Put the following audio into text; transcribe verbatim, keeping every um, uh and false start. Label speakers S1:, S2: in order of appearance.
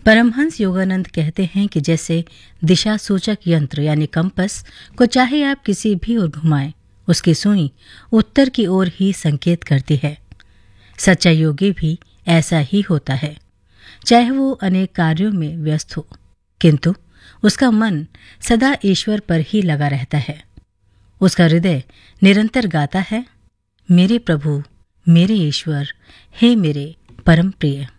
S1: परमहंस योगानंद कहते हैं कि जैसे दिशा सूचक यंत्र यानी कंपस को चाहे आप किसी भी ओर घुमाएं, उसकी सुई उत्तर की ओर ही संकेत करती है। सच्चा योगी भी ऐसा ही होता है, चाहे वो अनेक कार्यों में व्यस्त हो, किंतु उसका मन सदा ईश्वर पर ही लगा रहता है। उसका हृदय निरंतर गाता है, मेरे प्रभु, मेरे ईश्वर, हे मेरे परम प्रिय।